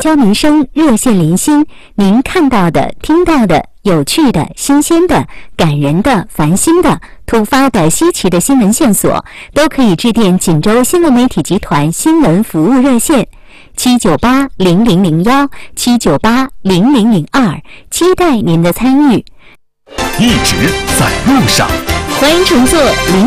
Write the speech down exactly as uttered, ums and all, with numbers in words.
交民生，热线连心，您看到的、听到的、有趣的、新鲜的、感人的、烦心的、突发的、稀奇的新闻线索，都可以致电锦州新闻媒体集团新闻服务热线七九八零零零幺七九八零零零二，期待您的参与。 一直在路上， 欢迎乘坐零